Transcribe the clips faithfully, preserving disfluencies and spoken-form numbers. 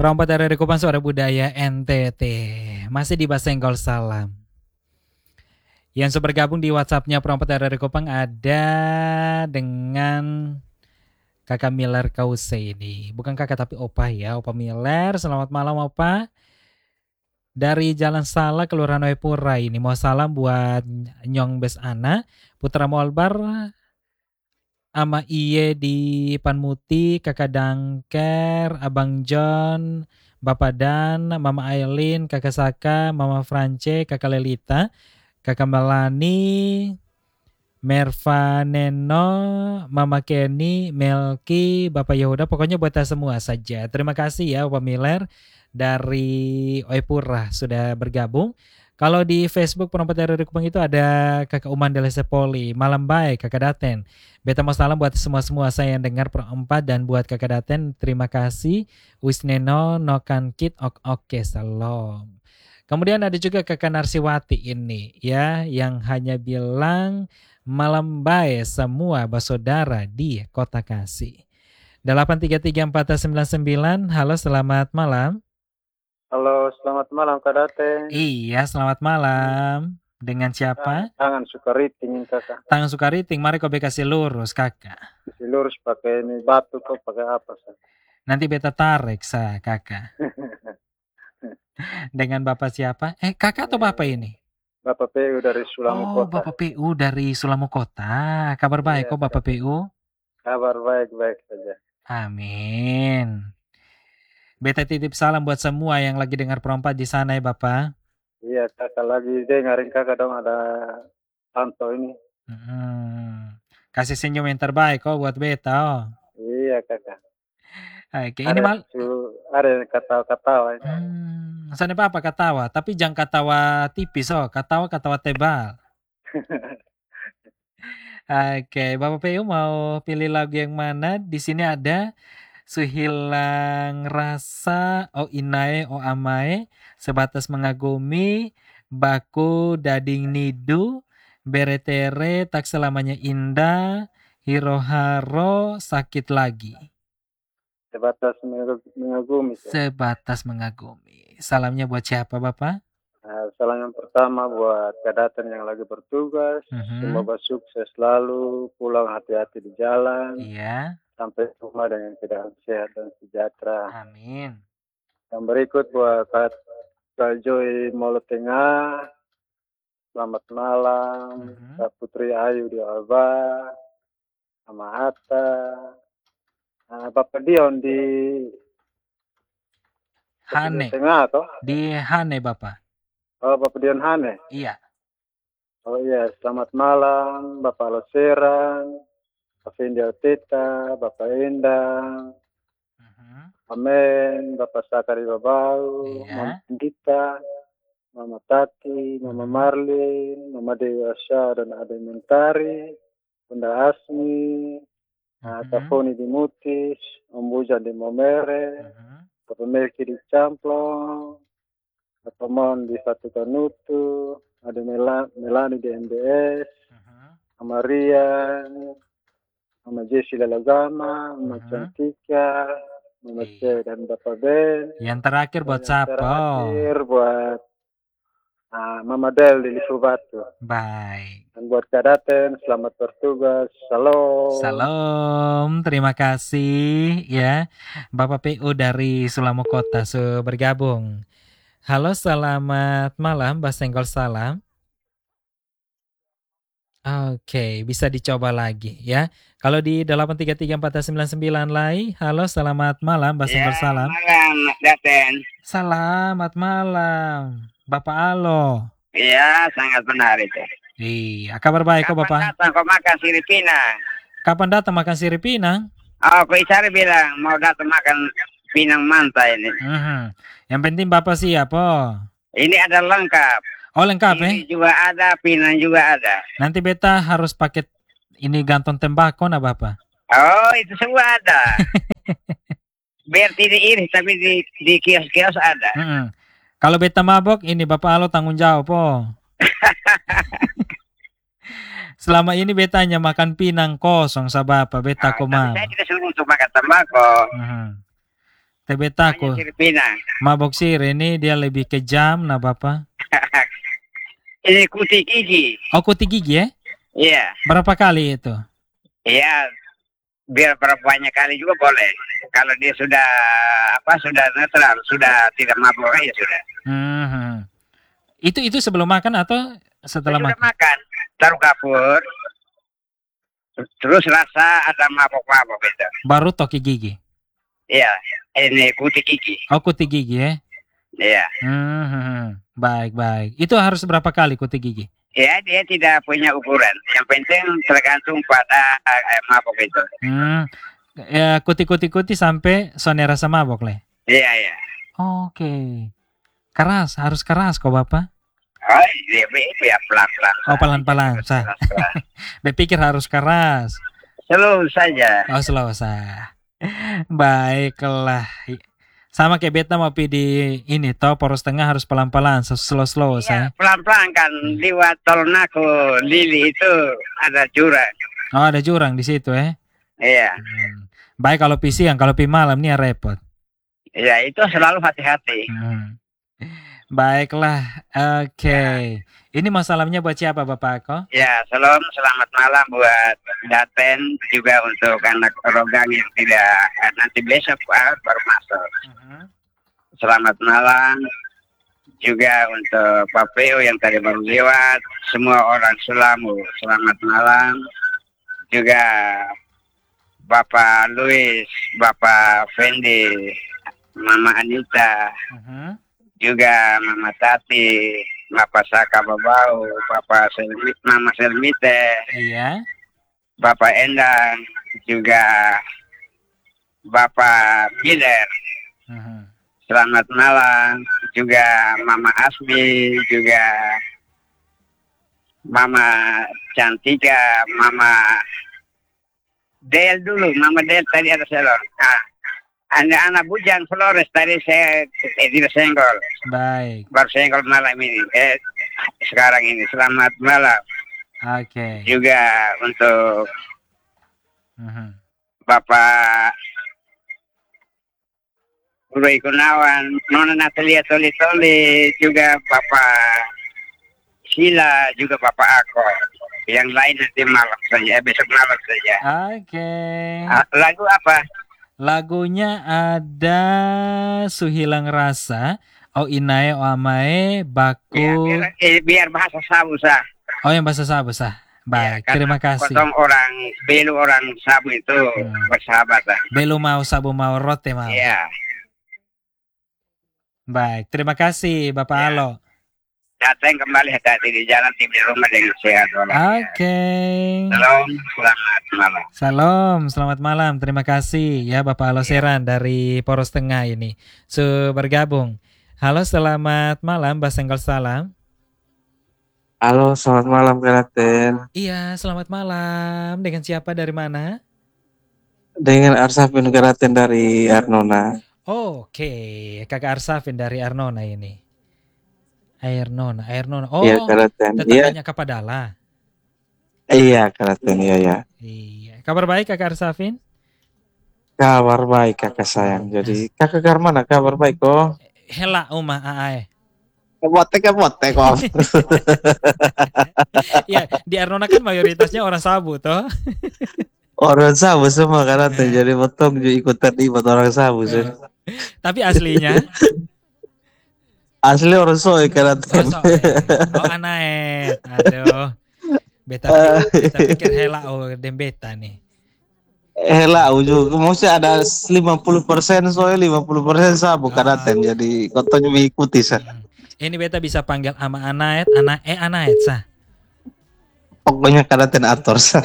Perompat dari Kupang Suara Budaya N T T. Masih di Basenggol Salam. Yang sudah bergabung di WhatsApp-nya Perompat dari Kupang ada dengan Kakak Miller Kause ini. Bukan kakak tapi opa ya, Opa Miller. Selamat malam opa. Dari Jalan Salak, Kelurahan Oepura ini. Mau salam buat Nyong Bes Ana, Putra Molbar, Ama Iye di Panmuti, Kakak Dangker, Abang John, Bapak Dan, Mama Aileen, Kakak Saka, Mama France, Kakak Lelita, Kakak Melani, Merva Neno, Mama Kenny, Melki, Bapak Yehuda, pokoknya buat kita semua saja. Terima kasih ya Pak Miller dari Oepura sudah bergabung. Kalau di Facebook Perompat dari Kupang itu ada Kakak Uman Dele Sepoli. Malam baik Kakak Daten. Beta mau salam buat semua-semua saya yang dengar Perompat dan buat Kakak Daten. Terima kasih. Wisneno Nokan Kit Ok Oke Salam. Kemudian ada juga Kakak Narsiwati ini ya yang hanya bilang malam baik semua basodara di Kota Kasih. delapan tiga tiga empat sembilan sembilan. Halo, selamat malam. Halo, selamat malam Kak Daten. Iya, selamat malam. Dengan siapa? Tangan Sukariting kakak. Tangan Sukariting, mari kau kasih lurus kakak. Kasih lurus pakai ini batu kok pakai apa sih? Nanti beta tarik sa kakak. Dengan bapak siapa? Eh kakak atau bapak ini? Bapak P U dari Sulamo oh, Kota. Oh, Bapak P U dari Sulamo Kota. Kabar baik Iya, kok Bapak P U? Kabar baik-baik saja. Amin. Beta titip salam buat semua yang lagi dengar Perompat di sana ya Bapak. Iya, kakak lagi dengerin kakak dong ada Anto ini. Hmm. Kasih senyum yang terbaik kok buat beta. Oh. Iya kakak. Oke, ada ini mal. Su, ada ketawa-ketawa. Hmm, sana apa ketawa, tapi jangan ketawa tipis oh, ketawa-ketawa tebal. Oke, Bapak P U mau pilih lagu yang mana? Di sini ada Suhilang Rasa, O Inae, O Amae, Sebatas Mengagumi, Baku Dading Nidu, Beretere, Tak Selamanya Indah, Hiroharo, Sakit Lagi. Sebatas mengagumi. Sebatas Mengagumi. Salamnya buat siapa Bapak? Nah, salam yang pertama buat Kadatan yang lagi bertugas. Mm-hmm. Semoga sukses selalu, pulang hati-hati di jalan. Iya. Sampai rumah dengan keadaan sehat dan sejahtera. Amin. Yang berikut buat Kak Joy Molo Tengah. Selamat malam. Mm-hmm. Kak Putri Ayu di Alba. Sama Hatta. Nah, Bapak Dion di Hane. Tengah atau? Di Hane Bapak. Oh, Bapak Dion Hane? Iya. Oh iya, selamat malam Bapak Loseran, Bapak India Teta, Bapak Endang, uh-huh. Amin, Bapak Sakari Babau, yeah. Mama Gita, Mama Tati, Mama uh-huh. Marlin, Mama Dewi Asya dan Ade Mentari, Bunda Asmi, uh-huh. Tafoni di Mutis, Om Bujan di Momere, uh-huh. Bapak Melki di Camplong, Bapak Mon di Satu Kanutu, ada Melani di M B S, uh-huh. Mama Rian, Mama Jessi Lalagama, Mama uh-huh. Cantika, Mama C iya. Dan Bapak Ben. Yang terakhir buat siapa? Terakhir buat uh, Mama Del di Lisubatu. Baik. Dan buat Kadaten, selamat bertugas. Salam. Salam, terima kasih ya. Bapak P U dari Sulamo Kota sudah bergabung. Halo, selamat malam, Basenggol Salam. Oke, bisa dicoba lagi ya. Kalau di delapan tiga tiga empat sembilan sembilan Lai, halo, selamat malam, Basenggol ya, Salam. Malam, Daten. Selamat malam, Bapak Alo. Iya, sangat benar itu. Iya, kabar baik kok Bapak? Kapan datang kau makan sirip pinang? Kapan datang makan sirip pinang? Oh, kau Isari bilang mau datang makan pinang manta ini. Uh-huh. Yang penting Bapak siap, oh. Ini ada lengkap. Oh, lengkap ya? Ini eh? juga ada, pinang juga ada. Nanti beta harus pakai ini gantong tembakau nah Bapak? Oh, itu semua ada. Biar tidak iris, tapi di, di kios-kios ada. Uh-huh. Kalau beta mabok, ini Bapak Alo tanggung jawab, oh. Selama ini beta hanya makan pinang kosong sa Bapak, beta oh, koma. Saya tidak suruh untuk makan tembakau. Uh-huh. Teh beta aku. Siripina. Mabok sir ini dia lebih kejam nah Bapak. Ini kuti gigi. Oh kuti gigi ya? Iya. Berapa kali itu? Iya. Biar berapa banyak kali juga boleh. Kalau dia sudah apa sudah netral, sudah tidak mabuk ya sudah. Hmm. Itu itu sebelum makan atau setelah sudah makan? makan, taruh kapur. Terus rasa ada mabok-mabok itu. Baru toki gigi. Iya, ini kuti gigi. Oh kuti gigi ya? Iya. Hmm. Baik baik. Itu harus berapa kali kuti gigi? Ya, dia tidak punya ukuran. Yang penting tergantung pada eh, mabok itu. Hmm. Ya, kuti-kuti-kuti sampai Sonia rasa mabok leh. Iya, iya. Oke. Keras, harus keras kok Bapak. Oh, iya, itu ya pelan-pelan. Oh, pelan-pelan. Sah. Berpikir harus keras. Slow saja. Oh, slow sah. Baiklah. Sama kayak beta mau pi di ini toh poros tengah harus pelan-pelan, slow-slow Iya, saya. pelan-pelan kan lewat Tolonako Lili itu ada jurang. Oh, ada jurang di situ eh. Iya. Hmm. Baik kalau pi siang, kalau pi malam nih ya repot. Iya, itu selalu hati-hati. Hmm. Baiklah, oke. Okay. Ini masalahnya buat siapa Bapak Ako? Ya, salam, selamat malam buat Daten, juga untuk anak Rogang yang tidak nanti besok Pak, baru masuk. Uh-huh. Selamat malam juga untuk Pak Peo yang tadi baru lewat, semua orang Sulamu, selamat malam. Juga Bapak Luis, Bapak Fendi, Mama Anita, uh-huh. juga Mama Tati, Bapak Saka Babau, Bapak Selmi, Mama Selmite, iya. Bapak Endang, juga Bapak Gider. Uh-huh. Selamat malam, juga Mama Asmi, juga Mama Cantika, Mama Del dulu, Mama Del tadi ada selor. Ah. Anak-anak bujang Flores tadi saya eh, tidak senggol. Baik. Baru senggol malam ini. Eh, sekarang ini selamat malam. Oke. Okay. Juga untuk uh-huh. Bapak Roy Gunawan, Nona Natalia Toli Toli, juga Bapak Sila, juga Bapak Ako. Yang lain nanti malam saja, besok malam saja. Oke. Okay. Ah, lagu apa? Lagunya ada Suhilang Rasa, O Inae O Amae, Baku. Ya, biar, eh, biar bahasa Sabu sah. Oh yang bahasa Sabu sah. Baik, ya, terima kasih. Potong orang Belu orang Sabu itu hmm. bersahabat lah. Belu mau Sabu mau rote mau. Iya. Baik, terima kasih Bapak ya. Alo. Datang kembali hati-hati di jalan, di rumah dengan sehat. Oke. Okay. Salam, selamat malam. Salam, selamat malam. Terima kasih ya Bapak Alo Seran dari Poros Tengah ini. So bergabung. Halo, selamat malam, Basenggol Salam. Halo, selamat malam Keraten. Iya, selamat malam. Dengan siapa dari mana? Dengan Arsafin Keraten dari Arnona. Oh, oke, okay. Kakak Arsafin dari Arnona ini. Air Nona, Air Nona. Oh, iya, tetangganya Kapadala. Iya, Keraten, iya ya. Iya. Kabar baik Kakak Arsafin? Kabar baik Kakak sayang. Jadi Kakak ke mana? Kabar baik kok. Hela Uma Aae. Kebote kebote kok. Ya, di Arnona kan mayoritasnya orang Sabu toh. Orang Sabu semua Keraten. Jadi potong juga ikutan ikut orang Sabu. Tapi aslinya asli orang Soe Keraten. Oh, oh Anaet. Aduh. Beta pikir, beta pikir Hela oh dan beta nih. Hela juga. Maksudnya ada lima puluh persen Soe, lima puluh persen Sabu Keraten. Oh. Jadi kotonya mengikuti sah. Hmm. Ini beta bisa panggil ama Anaet, Ana eh Anaet sah. Pokoknya Keraten atur sah.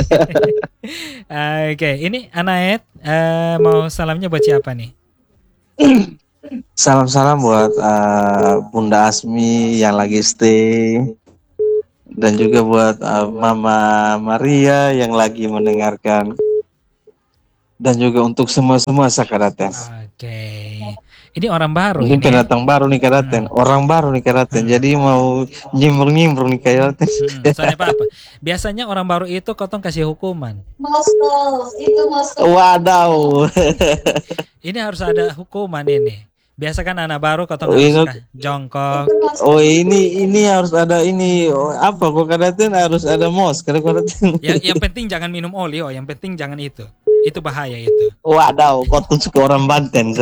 Oke, okay. Ini Anaet uh, mau salamnya buat siapa nih? Salam-salam buat uh, Bunda Asmi yang lagi stay, dan juga buat uh, Mama Maria yang lagi mendengarkan, dan juga untuk semua-semua Sakaraten. Oke. Ini orang baru Mungkin ini. pendatang baru nih Karaten, Hmm. orang baru nih Karaten. Hmm. Jadi mau nyimbrung-nyimbrung nih Karaten. Hmm. Soalnya apa, apa? Biasanya orang baru itu kotong kasih hukuman. Wadaw. Ini harus ada hukuman ini. Biasa kan anak baru kotong Oh, harus ini- ka- jongkok. Oh ini ini harus ada ini oh, apa kok Karaten harus ada mos karena Karaten. Yang yang penting jangan minum oli, oh. Yang penting jangan itu. Itu bahaya itu. Wadaw, kau tuh suka orang Banten.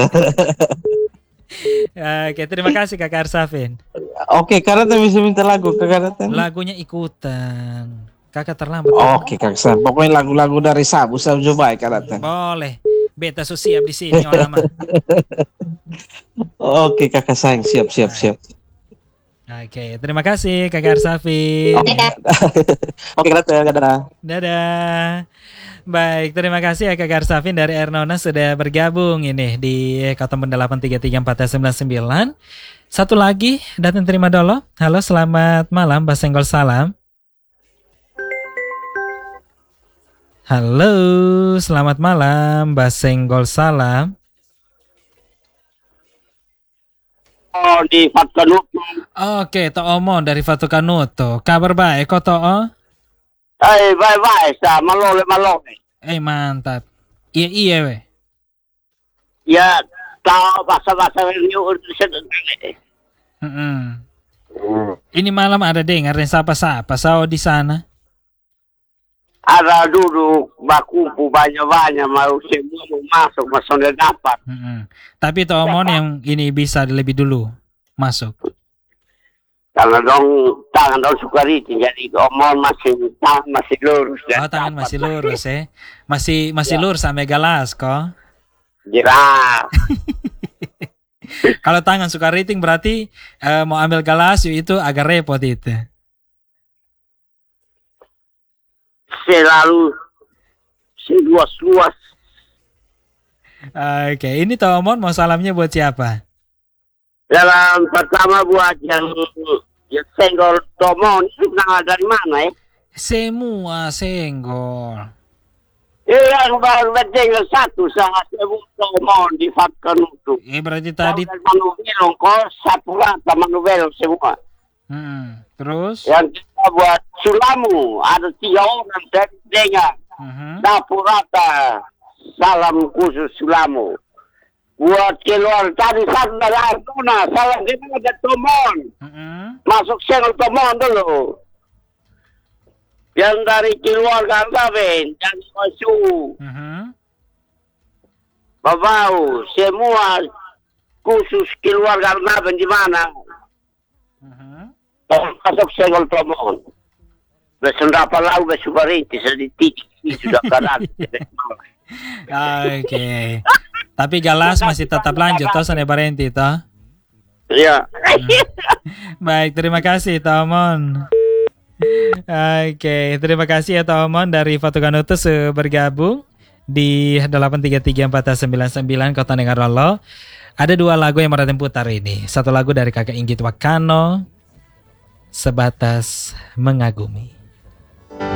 Oke, terima kasih Kakak Arsafin. Oke, Karaten bisa minta lagu ke Karaten. Lagunya ikutan. Kakak terlambat. Oke, Kak San. Pokoknya lagu-lagu dari Sabu Sabu coba Karaten. Boleh. Beta so siap di sini orang mah. Oke, Kakak sayang, siap siap siap. Oke, terima kasih Kakak Arsafin. Oke, Karaten, dadah. Dadah. Baik, terima kasih ya Kakak Arsafin dari Ernona sudah bergabung ini di Kota delapan tiga tiga empat sembilan sembilan. Satu lagi, datang terima dulu. Halo, selamat malam, Basenggol salam. Halo, selamat malam, Basenggol salam. Oh, di Fatkanutu. Oke, to omon dari Fatu Kanuto. Kabar baik kok to? Eh, bye-bye, sa malole malole. Eh mantap. Iya iya we. Ya, tahu bahasa-bahasa new sedang. Mm-mm. Ini malam ada dengar yang sapa-sapa sao di sana. Ada duduk bakupu banyak-banyak mau semua mau masuk masuk dia dapat. Mm-mm. Tapi to omon yang ini bisa lebih dulu masuk. Karena dong tangan dong sukariti jadi omong masih tangan masih lurus. Oh, tangan masih lurus eh. Masih masih lurus sampai galas kok. Jera. Kalau tangan suka rating berarti eh, mau ambil galas itu agak repot itu. Selalu seluas-luas. Oke, ini Tomon mau salamnya buat siapa? Dalam pertama buat yang yang senggol tomon itu nama dari mana ya? Semua senggol. Eh, yang baru tinggal satu sangat sebut tomon di Fatkanutu. Eh berarti tadi. Manubelong kok satu rata manubelong semua. Hmm, terus? Yang kita buat Sulamu ada tiga orang dari dengar. Uh-huh. Dapur rata salam khusus Sulamu. Buat keluar tadi satu dari Artuna salam kita ada tomon. Uh-huh. Masuk senggol tomon dulu. Yang dari keluarga Gaben, yang masuk Uh-huh. Babau, semua khusus keluarga Gaben di mana? Uh-huh. Masuk senggol tomon. Besendapat lau besubariti sedikit sudah kanan. Oke. Tapi galas masih tetap lanjut toh Sane Barenti toh. Iya. Baik, terima kasih Tomon. Oke, terima kasih ya Tomon dari Fatukanutus bergabung di delapan tiga tiga empat sembilan sembilan Kota Nengarolo. Ada dua lagu yang meratem putar ini. Satu lagu dari Kakak Inggit Wakano, Sebatas Mengagumi.